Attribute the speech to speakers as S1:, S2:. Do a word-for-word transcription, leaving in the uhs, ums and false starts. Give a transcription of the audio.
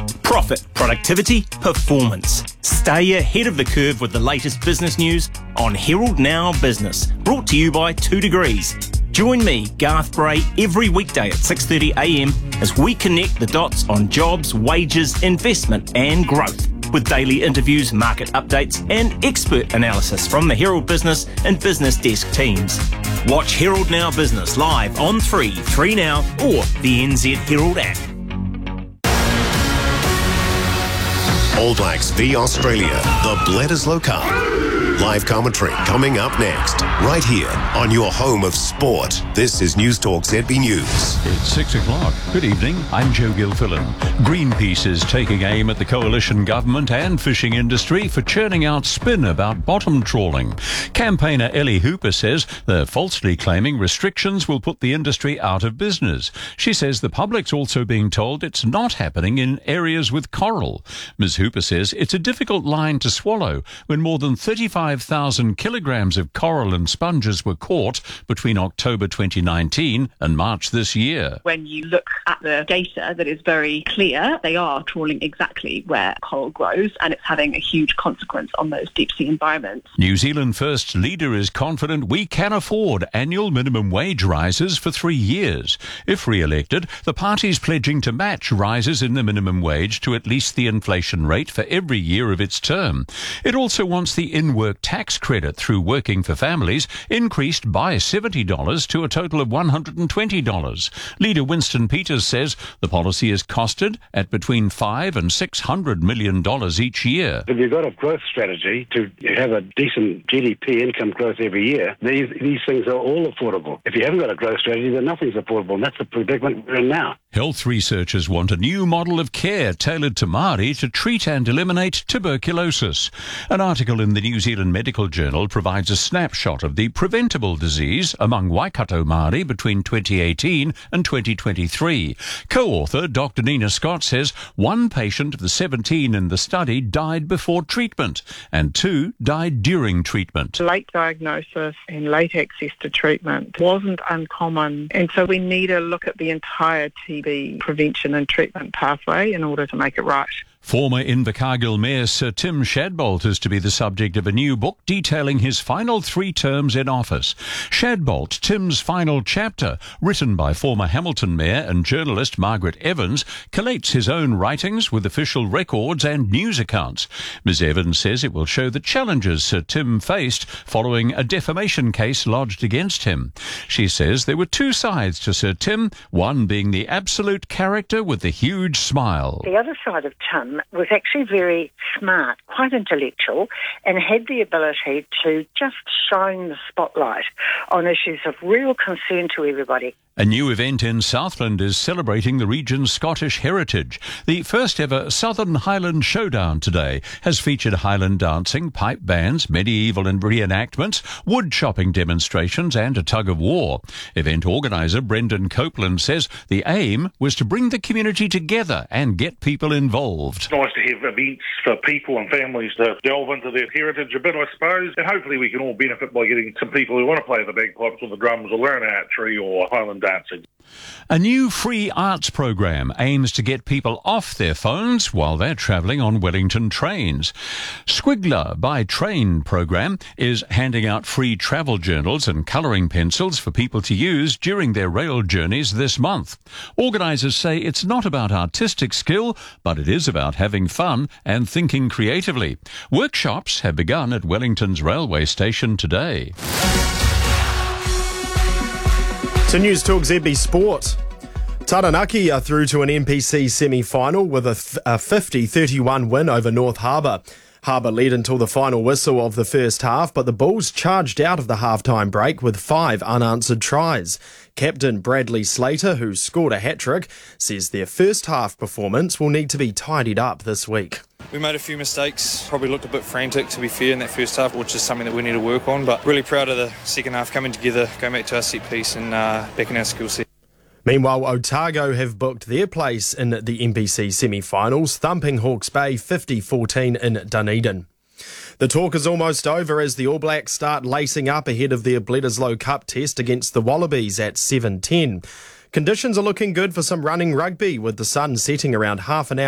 S1: Profit, productivity, performance. Stay ahead of the curve with the latest business news on Herald Now Business, brought to you by Two Degrees. Join me, Garth Bray, every weekday at six thirty a m as we connect the dots on jobs, wages, investment and growth, with daily interviews, market updates and expert analysis from the Herald Business and Business Desk teams. Watch Herald Now Business live on three, three Now or the N Z Herald app.
S2: All Blacks v Australia, the Bledisloe Cup. Live commentary coming up next, right here on your home of sport. This is News Talk Z B News.
S3: It's six o'clock. Good evening. I'm Joe Gilfillan. Greenpeace is taking aim at the coalition government and fishing industry for churning out spin about bottom trawling. Campaigner Ellie Hooper says they're falsely claiming restrictions will put the industry out of business. She says the public's also being told it's not happening in areas with coral. Miz Hooper says it's a difficult line to swallow when more than thirty-five thousand kilograms of coral and sponges were caught between October twenty nineteen and March this year.
S4: When you look at the data that is very clear, they are trawling exactly where coral grows, and it's having a huge consequence on those deep sea environments.
S3: New Zealand First leader is confident we can afford annual minimum wage rises for three years. If re-elected, the party's pledging to match rises in the minimum wage to at least the inflation rate for every year of its term. It also wants the in-work tax credit through Working for Families increased by seventy dollars to a total of one hundred twenty dollars. Leader Winston Peters says the policy is costed at between five and six hundred million dollars each year.
S5: If you've got a growth strategy to have a decent G D P income growth every year, these these things are all affordable. If you haven't got a growth strategy, then nothing's affordable, and that's the predicament we're in now.
S3: Health researchers want a new model of care tailored to Māori to treat and eliminate tuberculosis. An article in the New Zealand Medical Journal provides a snapshot of the preventable disease among Waikato Māori between twenty eighteen and twenty twenty-three. Co-author Doctor Nina Scott says one patient of the seventeen in the study died before treatment and two died during treatment.
S6: Late diagnosis and late access to treatment wasn't uncommon, and so we need to look at the entire T B prevention and treatment pathway in order to make it right.
S3: Former Invercargill Mayor Sir Tim Shadbolt is to be the subject of a new book detailing his final three terms in office. Shadbolt, Tim's final chapter, written by former Hamilton Mayor and journalist Margaret Evans, collates his own writings with official records and news accounts. Miz Evans says it will show the challenges Sir Tim faced following a defamation case lodged against him. She says there were two sides to Sir Tim, one being the absolute character with the huge smile.
S7: The other side of Tim was actually very smart, quite intellectual, and had the ability to just shine the spotlight on issues of real concern to everybody.
S3: A new event in Southland is celebrating the region's Scottish heritage. The first ever Southern Highland Showdown today has featured Highland dancing, pipe bands, medieval and reenactments, wood chopping demonstrations and a tug of war. Event organiser Brendan Copeland says the aim was to bring the community together and get people involved.
S8: It's nice to have events for people and families to delve into their heritage a bit, I suppose, and hopefully we can all benefit by getting some people who want to play the bagpipes or the drums or learn archery or Highland dancing.
S3: A new free arts program aims to get people off their phones while they're travelling on Wellington trains. Squiggler by Train program is handing out free travel journals and colouring pencils for people to use during their rail journeys this month. Organisers say it's not about artistic skill, but it is about having fun and thinking creatively. Workshops have begun at Wellington's railway station today.
S9: To News Talk Z B Sport. Taranaki are through to an N P C semi-final with a fifty thirty-one win over North Harbour. Harbour led until the final whistle of the first half, but the Bulls charged out of the half-time break with five unanswered tries. Captain Bradley Slater, who scored a hat-trick, says their first half performance will need to be tidied up this week.
S10: We made a few mistakes, probably looked a bit frantic to be fair in that first half, which is something that we need to work on, but really proud of the second half coming together, going back to our set piece and uh, back in our skill set.
S9: Meanwhile, Otago have booked their place in the N P C semi-finals, thumping Hawke's Bay fifty fourteen in Dunedin. The talk is almost over as the All Blacks start lacing up ahead of their Bledisloe Cup test against the Wallabies at seven ten. Conditions are looking good for some running rugby, with the sun setting around half an hour